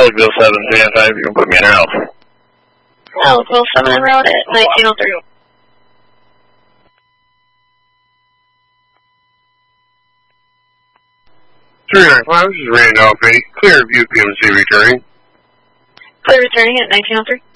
Elkville 735, you can put me in route. Elkville 7 en route at 1903. This is Randolph 8. Clear view PMC returning. Clear returning at 1903.